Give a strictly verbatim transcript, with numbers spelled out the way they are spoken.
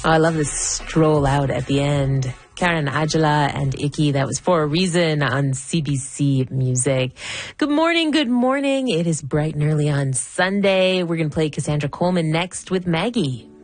Oh, I love this stroll out at the end. Karen Ajala and Icky, that was For a Reason on C B C Music. Good morning, good morning. It is bright and early on Sunday. We're going to play Cassandra Coleman next with Maggie.